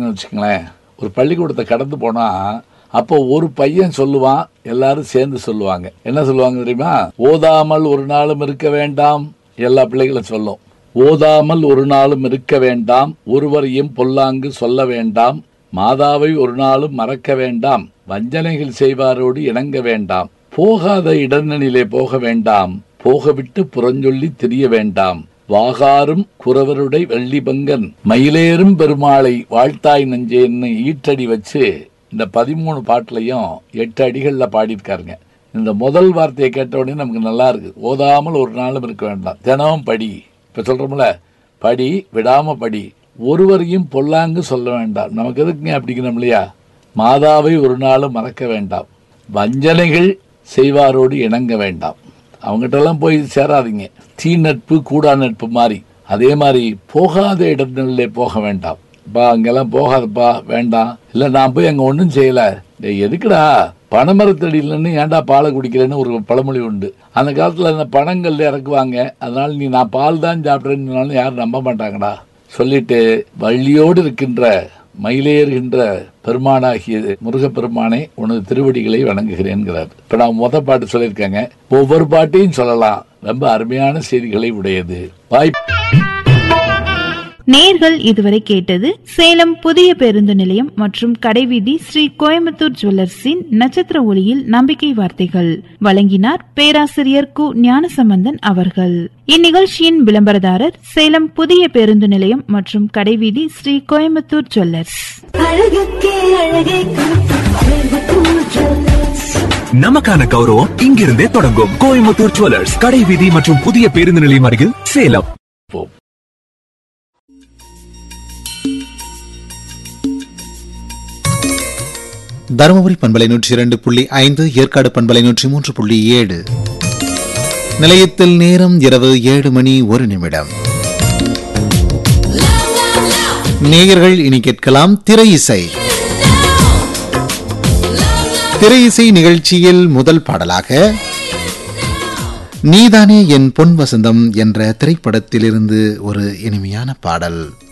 போறீங்கன்னு வச்சுக்கங்களேன், ஒரு பள்ளிக்கூடத்தை கடந்து போனா அப்போ ஒரு பையன் சொல்லுவான், எல்லாரும் சேர்ந்து சொல்லுவாங்க. என்ன சொல்லுவாங்க தெரியுமா? ஓதாமல் ஒரு நாளும் இருக்க வேண்டாம். எல்லா பிள்ளைகளும் சொல்லும், ஓதாமல் ஒரு நாளும் இருக்க வேண்டாம், ஒருவரையும் பொல்லாங்கு சொல்ல வேண்டாம், மாதாவை ஒரு நாளும் மறக்க வேண்டாம், வஞ்சனைகள் செய்வாரோடு இணங்க வேண்டாம், போகாத இடங்களிலே போக வேண்டாம், போகவிட்டு புறஞ்சொல்லி திரிய வேண்டாம், வாகாரும் குறவருடை வெள்ளி பங்கன் மயிலேறும் பெருமாளை வாழ்த்தாய் நஞ்சேன்னு ஈட்டடி வச்சு இந்த 13 பாட்டுலையும் 8 அடிகள்ல பாடியிருக்காருங்க. இந்த முதல் வார்த்தையை கேட்ட உடனே நமக்கு நல்லா இருக்கு. ஓதாமல் ஒரு நாளும் இருக்க வேண்டாம், தினமும் படி. இப்ப சொல்றோம்ல, படி, விடாம படி, ஒருவரையும் பொல்லாங்கு சொல்ல வேண்டாம். நமக்கு எதுக்குங்க அப்படிங்கிறோம் இல்லையா? மாதாவை ஒரு நாளும் மறக்க வேண்டாம், வஞ்சனைகள் செய்வாரோடு இணங்க வேண்டாம். அவங்ககிட்ட எல்லாம் போய் சேராதீங்க. தீ நட்பு கூடா நட்பு மாதிரி. அதே மாதிரி போகாத இடங்களிலே போக வேண்டாம். பா அங்கெல்லாம் போகாதப்பா, வேண்டாம். இல்ல நான் போய் அங்க ஒன்றும் செய்யல, எதுக்குடா பனைமரத்தடியிலன்னு ஏன்டா பாலை குடிக்கிறேன்னு ஒரு பழமொழி உண்டு. அந்த காலத்துல அந்த பணங்கள்ல இறக்குவாங்க. அதனால நீ நான் பால் தான் சாப்பிட்றேன்னு யாரும் நம்ப மாட்டாங்கடா சொல்லிட்டு, வள்ளியோடு இருக்கின்ற மயிலேறுகின்ற பெருமானாகிய முருகப்பெருமானை உனது திருவடிகளை வணங்குகிறேன்கிறார். இப்ப நான் பாட்டு சொல்லியிருக்கேங்க. ஒவ்வொரு பாட்டையும் சொல்லலாம். ரொம்ப அருமையான செய்திகளை உடையது. நேர்கள் இதுவரை கேட்டது சேலம் புதிய பேருந்து நிலையம் மற்றும் கடைவீதி ஸ்ரீ கோயம்புத்தூர் ஜுவல்லர்ஸின் நட்சத்திர ஒளியில் நம்பிக்கை வார்த்தைகள். வழங்கினார் பேராசிரியர் கு ஞானசம்பந்தன் அவர்கள். இந்நிகழ்ச்சியின் விளம்பரதாரர் சேலம் புதிய பேருந்து நிலையம் மற்றும் கடைவீதி ஸ்ரீ கோயம்புத்தூர் ஜுவல்லர்ஸ். நமக்கான கௌரவம் இங்கிருந்தே தொடங்கும். கோயம்புத்தூர் ஜுவல்லர்ஸ், கடைவீதி மற்றும் புதிய பேருந்து நிலையம் அருகில், சேலம். தருமபுரி பண்பலை 102.5, ஏற்காடு பண்பலை 103.7. நிலையத்தில் நேரம் இரவு 7:01. நேயர்கள் இனி கேட்கலாம் திரை இசை. திரை இசை நிகழ்ச்சியில் முதல் பாடலாக நீதானே என் பொன் வசந்தம் என்ற திரைப்படத்திலிருந்து ஒரு இனிமையான பாடல்.